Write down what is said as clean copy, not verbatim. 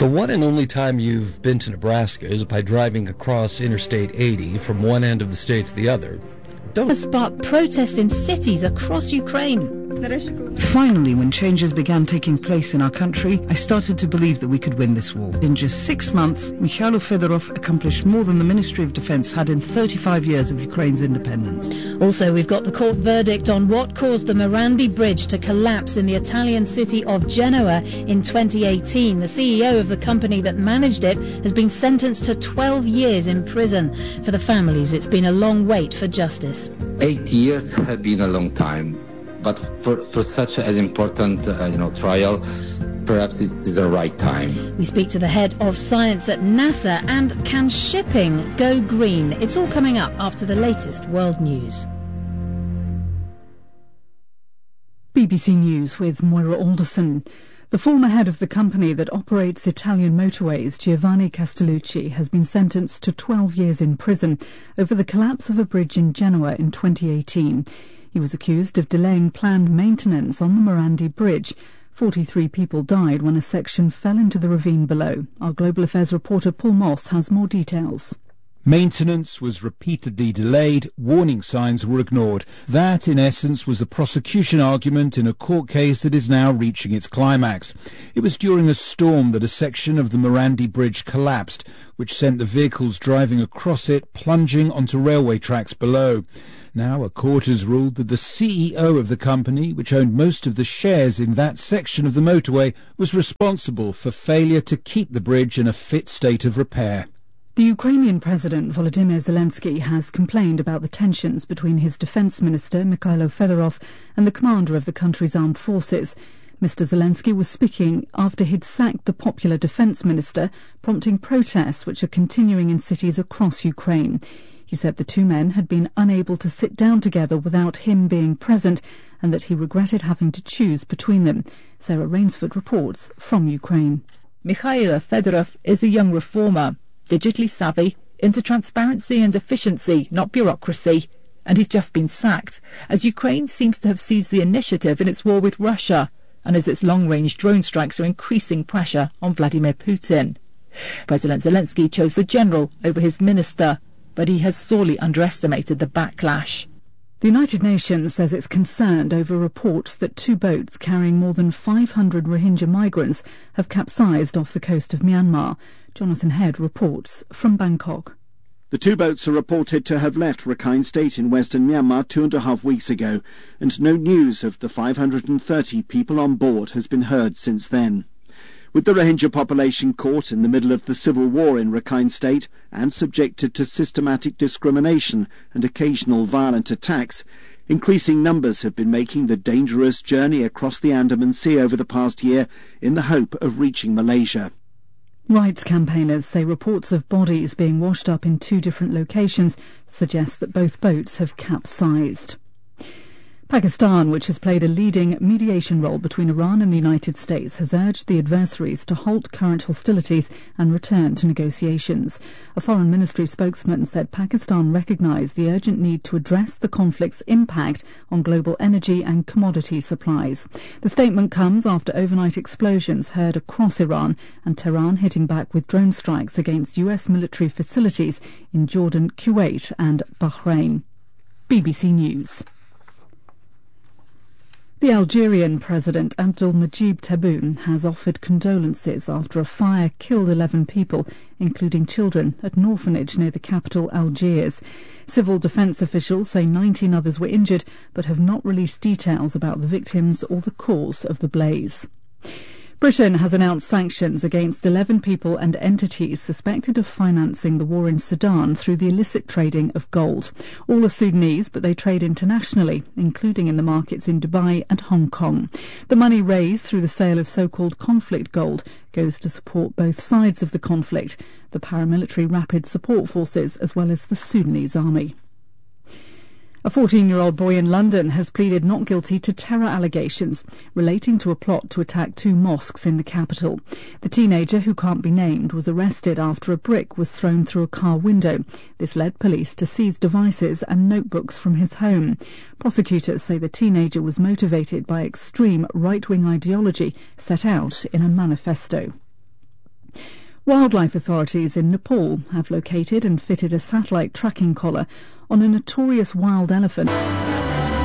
The one and only time you've been to Nebraska is by driving across Interstate 80 from one end of the state to the other. Has sparked protests in cities across Ukraine. Finally, when changes began taking place in our country, I started to believe that we could win this war. In just 6 months, Mikhailo Fedorov accomplished more than the Ministry of Defense had in 35 years of Ukraine's independence. Also, we've got the court verdict on what caused the Morandi Bridge to collapse in the Italian city of Genoa in 2018. The CEO of the company that managed it has been sentenced to 12 years in prison. For the families, it's been a long wait for justice. 8 years have been a long time. But for such an important trial, perhaps it is the right time. We speak to the head of science at NASA, and can shipping go green? It's all coming up after the latest world news. BBC News with Moira Alderson. The former head of the company that operates Italian motorways, Giovanni Castellucci, has been sentenced to 12 years in prison over the collapse of a bridge in Genoa in 2018. He was accused of delaying planned maintenance on the Morandi Bridge. 43 people died when a section fell into the ravine below. Our Global Affairs reporter Paul Moss has more details. Maintenance was repeatedly delayed, warning signs were ignored. That, in essence, was the prosecution argument in a court case that is now reaching its climax. It was during a storm that a section of the Morandi Bridge collapsed, which sent the vehicles driving across it plunging onto railway tracks below. Now a court has ruled that the CEO of the company, which owned most of the shares in that section of the motorway, was responsible for failure to keep the bridge in a fit state of repair. The Ukrainian President Volodymyr Zelensky has complained about the tensions between his defence minister Mikhailo Fedorov and the commander of the country's armed forces. Mr. Zelensky was speaking after he'd sacked the popular defence minister, prompting protests which are continuing in cities across Ukraine. He said the two men had been unable to sit down together without him being present, and that he regretted having to choose between them. Sarah Rainsford reports from Ukraine. Mikhailo Fedorov is a young reformer, digitally savvy, into transparency and efficiency, not bureaucracy. And he's just been sacked, as Ukraine seems to have seized the initiative in its war with Russia, and as its long-range drone strikes are increasing pressure on Vladimir Putin. President Zelensky chose the general over his minister, but he has sorely underestimated the backlash. The United Nations says it's concerned over reports that two boats carrying more than 500 Rohingya migrants have capsized off the coast of Myanmar. Jonathan Head reports from Bangkok. The two boats are reported to have left Rakhine State in western Myanmar 2.5 weeks ago, and no news of the 530 people on board has been heard since then. With the Rohingya population caught in the middle of the civil war in Rakhine State and subjected to systematic discrimination and occasional violent attacks, increasing numbers have been making the dangerous journey across the Andaman Sea over the past year in the hope of reaching Malaysia. Rights campaigners say reports of bodies being washed up in two different locations suggest that both boats have capsized. Pakistan, which has played a leading mediation role between Iran and the United States, has urged the adversaries to halt current hostilities and return to negotiations. A foreign ministry spokesman said Pakistan recognised the urgent need to address the conflict's impact on global energy and commodity supplies. The statement comes after overnight explosions heard across Iran and Tehran hitting back with drone strikes against US military facilities in Jordan, Kuwait and Bahrain. BBC News. The Algerian President Abdelmadjid Tebboune has offered condolences after a fire killed 11 people, including children, at an orphanage near the capital Algiers. Civil defence officials say 19 others were injured, but have not released details about the victims or the cause of the blaze. Britain has announced sanctions against 11 people and entities suspected of financing the war in Sudan through the illicit trading of gold. All are Sudanese, but they trade internationally, including in the markets in Dubai and Hong Kong. The money raised through the sale of so-called conflict gold goes to support both sides of the conflict, the paramilitary Rapid Support Forces as well as the Sudanese army. A 14-year-old boy in London has pleaded not guilty to terror allegations relating to a plot to attack two mosques in the capital. The teenager, who can't be named, was arrested after a brick was thrown through a car window. This led police to seize devices and notebooks from his home. Prosecutors say the teenager was motivated by extreme right-wing ideology set out in a manifesto. Wildlife authorities in Nepal have located and fitted a satellite tracking collar on a notorious wild elephant.